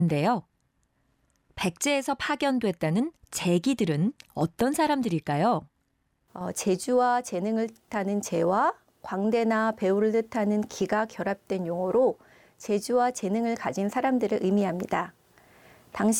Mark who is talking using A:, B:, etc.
A: 인데요. 백제에서 파견됐다는 재기들은 어떤 사람들일까요?
B: 재주와 재능을 뜻하는 재와 광대나 배우를 뜻하는 기가 결합된 용어로 재주와 재능을 가진 사람들을 의미합니다. 당시